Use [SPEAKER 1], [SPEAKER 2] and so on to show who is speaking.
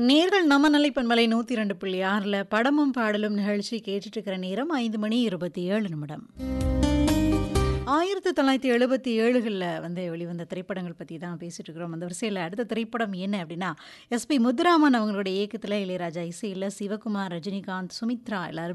[SPEAKER 1] நேர்கள் நம்ம நிலைப்பண்பலை 102.6ல படமும் பாடலும் நிகழ்ச்சி கேட்டுட்டு இருக்கிற நேரம் 5:27 1977களில் வெளிவந்த திரைப்படங்கள் பற்றி தான் பேசிட்டு இருக்கிறோம். அந்த வரிசையில் அடுத்த திரைப்படம் என்ன அப்படின்னா, எஸ்பி முத்துராமன் அவங்களுடைய இயக்கத்தில் இளையராஜா இசையில் சிவகுமார், ரஜினிகாந்த், சுமித்ரா எல்லாரும்